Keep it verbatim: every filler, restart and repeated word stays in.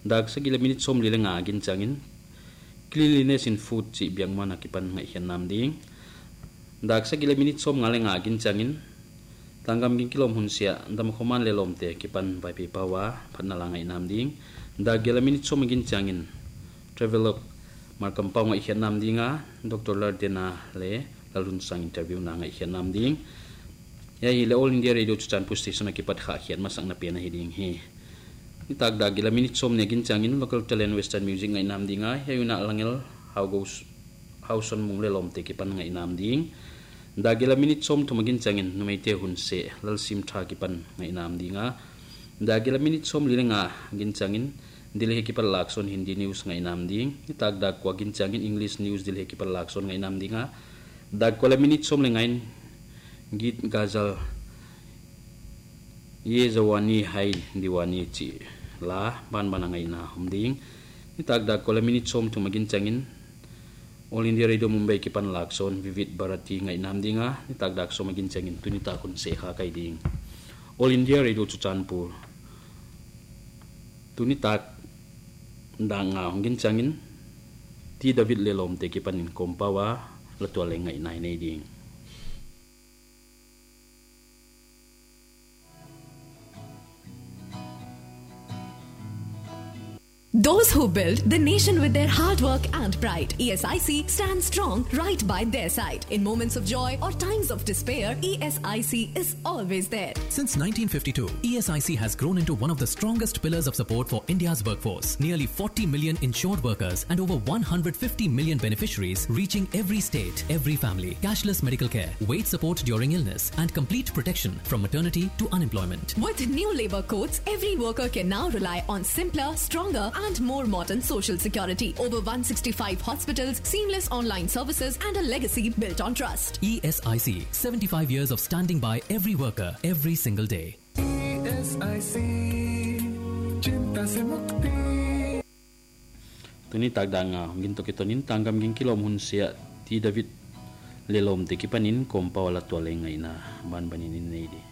dak sa gila minute som lila nga agin changin cleanliness in food chi biang mana kipan ngai hian nam ding dak sa gila minute som ngale nga agin changin tanggam gin kilom hunsia dam khoman le lom te kipan bai pi pawa phanna la ngai nam ding dak gila minute som agin changin travelog markam pau ngai hian nam dinga Doctor Lardena le lalun sang interview na ngai hian nam ding ya hi le All India Radio Chuchan Pu station akipat kha hian masang na pena hiding hi itag dag gila minute som ne gin changin local talent western music ngai nam dinga hayuna langel how goes how son mung le lom te kipan ngai nam ding dag gila minute som tumagin changin numai te hun se lal sim tha kipan ngai nam dinga dag gila minute som lilenga gin changin dilhe kipal lakson hindi news ngai nam ding itag dag kwa gin changin english news dilhe kipal lakson ngai nam dinga dag kola minute som le ngain git gazal ye zawani hai diwani chi la ban ban ngai na humding itag da kola minute som tumagin changin All India Radio Mumbai kipan lakson vivid barati ngai nam dinga itag dak som magin changin tunita kun se kha kai ding All India Radio Chuchanpur tunita danga hongin changin ti David lelom te kipanin kompawa latwale ngai nai nei ding. Those who build the nation with their hard work and pride. E S I C stands strong right by their side. In moments of joy or times of despair, E S I C is always there. Since nineteen fifty-two, E S I C has grown into one of the strongest pillars of support for India's workforce. Nearly forty million insured workers and over one hundred fifty million beneficiaries reaching every state, every family. Cashless medical care, wage support during illness and complete protection from maternity to unemployment. With new labor codes, every worker can now rely on simpler, stronger and more modern social security. Over one hundred sixty-five hospitals, seamless online services and a legacy built on trust. E S I C, seventy-five years of standing by every worker, every single day. E S I C, cinta se mukti. Tuni tagdanga ginto kitonin tanggam gin kilom hunsia ti David lelom te kipanin kompawala tuale ngai na ban banin nei di.